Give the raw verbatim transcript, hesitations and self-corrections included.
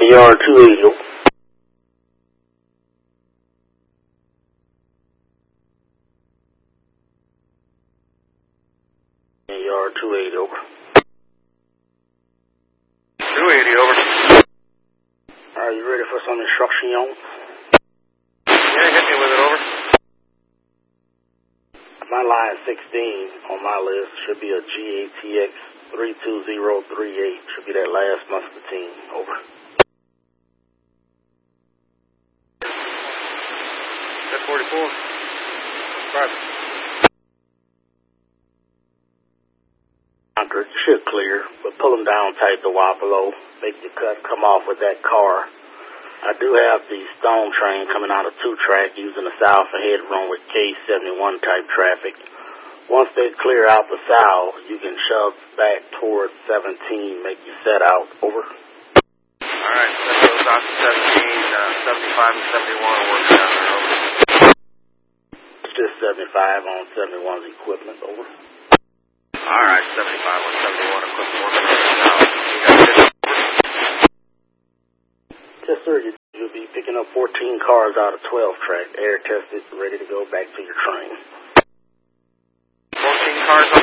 Yard two eighty. Yard two eighty, over. two eighty, over. Are you ready for some instruction, young? Yeah, hit me with it, over. My line sixteen on my list should be a G A T X three two zero three eight. Should be that last Mustang team, over. Set forty-four. Private. Conquer should clear, but pull them down tight to Wapello. Make the cut, come off with that car. I do have the Stone train coming out of two track using the south ahead run with K seventy-one type traffic. Once they clear out the south, you can shove back towards seventeen, make you set out, over. Alright, set goes out to seventeen, uh, seventy-five and seventy-one are working down there, over. It's just seventy-five on seventy-one's equipment, over. Alright, seventy-five on seventy-one equipment working on the south. You got fifty. Yes, sir. You, you'll be picking up fourteen cars out of twelve track, air tested, ready to go back to your train. fourteen cars on